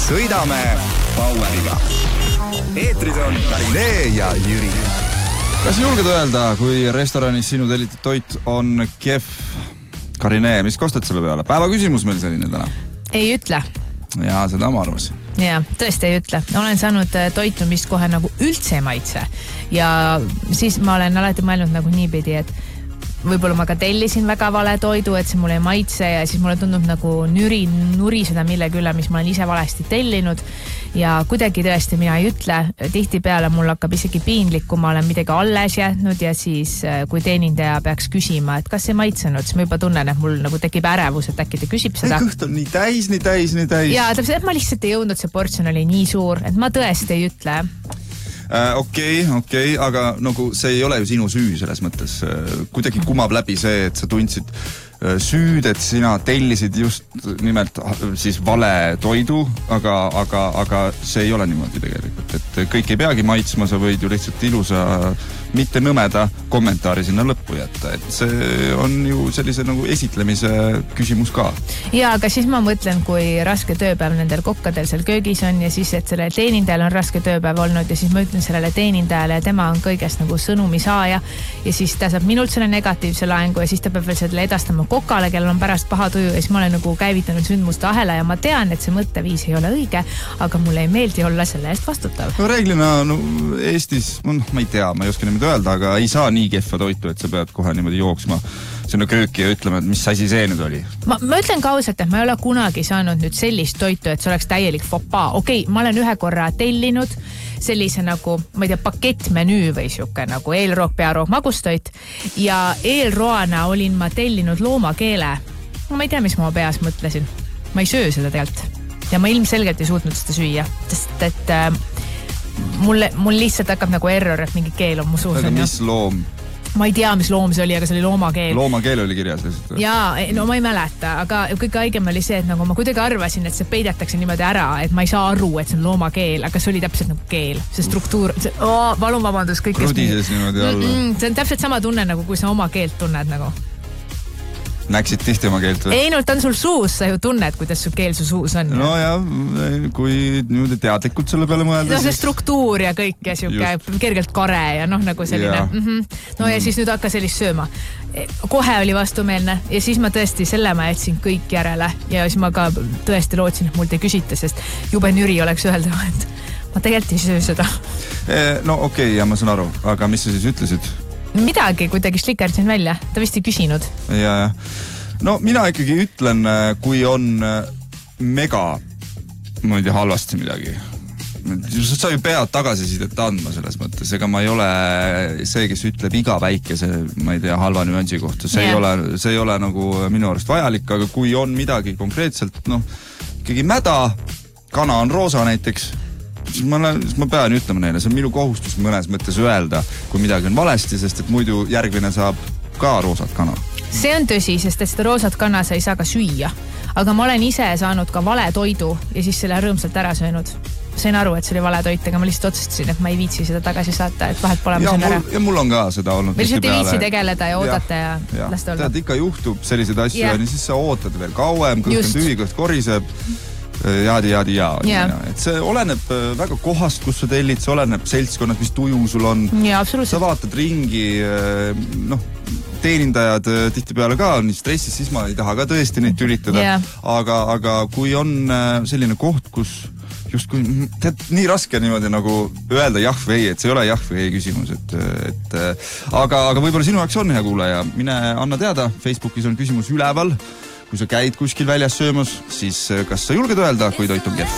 sõidame Poweriga. Eetris on Karinee ja Jüri. Kas julged öelda, kui restoranis sinu tellitud toit on kehv? Karinee, mis kostad selle peale? Päeva küsimus meil selline täna. Ei ütle. Jaa, seda ma arvasin. Jaa, tõesti ei ütle. Olen saanud toitu, mis kohe nagu üldse ei maitse. Ja siis ma olen alati mõelnud nagu niipidi, et võib-olla ma ka tellisin väga vale toidu, et see mulle ei maitse ja siis mulle tundub nagu nuri seda millegi üle, mis ma olen ise valesti tellinud ja kuidagi tõesti mina ei ütle. Tihtipeale mul hakkab isegi piinlik, kui ma olen midagi alles jätnud ja siis kui teenindaja peaks küsima, et kas ei maitsenud, siis ma juba tunnen, et mul nagu tekib ärevus, et äkki ta küsib seda. Kõht on nii täis. Ja täpselt, et ma lihtsalt ei jõudnud, see portsjon oli nii suur, et ma tõesti ei ütle. Okei, aga nagu see ei ole ju sinu süü selles mõttes. Kuidagi kumab läbi see, et sa tundsid süüd, et sina tellisid just nimelt siis vale toidu, aga see ei ole niimoodi tegelikult. Et kõik ei peagi maitsma, sa võid ju lihtsalt ilusa, mitte nõmeda kommentaari sinna lõppu jätta. Et see on ju sellise nagu esitlemise küsimus ka. Ja, aga siis ma mõtlen, kui raske tööpäev nendel kokkadel seal köögis on ja siis, et selle teenindajal on raske tööpäev olnud ja siis ma ütlen sellele teenindajale ja tema on kõigest nagu sõnumi saaja ja siis ta saab minult selle negatiivse laengu ja siis ta peab veel selle edastama kokale, kellel on pärast paha tuju ja siis ma olen nagu käivitanud sündmuste ahela ja ma tean, et see mõtteviis ei ole õige, aga mulle ei meeldi olla selle eest vastutav. No reeglina Eestis, ma ei tea, ma ei oska niimoodi öelda, aga ei saa nii kehva toitu, et sa pead kohe niimoodi jooksma sinna kööki ja ütlema, et mis asi see nüüd oli. Ma ütlen ka ausalt, et ma ei ole kunagi saanud nüüd sellist toitu, et see oleks täielik fopa. Okei, ma olen ühe korra tellinud sellise nagu, ma ei tea, pakettmenüü või siuke nagu eelroog, pearoog, magustoit ja eelroana olin ma tellinud loomakeele. Ma ei tea, mis ma peas mõtlesin. Ma ei söö seda tegelikult ja ma ilmselgelt ei suutnud seda süüa, sest et mul lihtsalt hakkab nagu error, et mingi keel on mu suus. Aga mis loom? Ma ei tea, mis loom see oli, aga see oli loomakeel. Loomakeel oli kirjas lihtsalt? Jaa, no ma ei mäleta, aga kõige haigem oli see, et nagu ma kuidagi arvasin, et see peidetakse niimoodi ära, et ma ei saa aru, et see on loomakeel, aga see oli täpselt nagu keel. See struktuur, palun vabandus kõik. Rudises niimoodi alla. See on täpselt sama tunne, nagu kui sa oma keelt tunned nagu. Näksid tihti oma keelt või? Ei, no ta on sul suus, sa ju tunned, kuidas su keel su suus on. No ja, kui niimoodi teadlikult selle peale mõelda. No see struktuur ja kõik ja siuke kergelt kare ja noh, nagu selline. No ja siis nüüd hakka sellist sööma. Kohe oli vastumeelne ja siis ma tõesti selle ma jätsin kõik järele ja siis ma ka tõesti lootsin, et mult ei küsita, sest jube nüri oleks öelda, et ma tegelikult ei söö seda. No okei, ja ma saan aru, aga mis sa siis ütlesid? Midagi kuidagi slikersin välja, ta vist ei küsinud. Ja. No mina ikkagi ütlen, kui on mega mõeldi halvasti midagi. Sa ju pead tagasisidet andma selles mõttes, ega ma ei ole see, kes ütleb iga väikese, ma ei tea, halva nüansi kohta. See ei ole nagu minu arust vajalik, aga kui on midagi konkreetselt, ikkagi mäda, kana on roosa näiteks, siis ma pean ütlema neile, see on minu kohustus mõnes mõttes öelda, kui midagi on valesti, sest et muidu järgmine saab ka roosat kana. See on tõsi, sest et seda roosat kana sa ei saa ka süüa. Aga ma olen ise saanud ka vale toidu ja siis selle rõõmsalt ära söönud. Sain aru, et see oli vale toit, aga ma lihtsalt otsustasin, et ma ei viitsi seda tagasi saata, et vahelt pole ma siin ära. Ja mul on ka seda olnud. Või lihtsalt ei viitsi tegeleda ja oodata ja lasta olla. Tead, ikka juhtub selliseid asju ja siis sa ootad veel kauem, kõht on tühi, kõht koriseb. Jaadi. Et see oleneb väga kohast, kus sa tellid, see oleneb seltskonnast, mis tuju sul on. Sa vaatad ringi, teenindajad tihtipeale ka on nii stressis, siis ma ei taha ka tõesti neid tülitada. Aga kui on selline koht, kus just kui, nii raske niimoodi nagu öelda jah või ei, et see ei ole jah või ei küsimus. Aga võib-olla sinu jaoks on hea kuulaja. Mine anna teada, Facebookis on küsimus üleval. Kui sa käid kuskil väljas söömas, siis kas sa julged öelda, kui toit on kehv?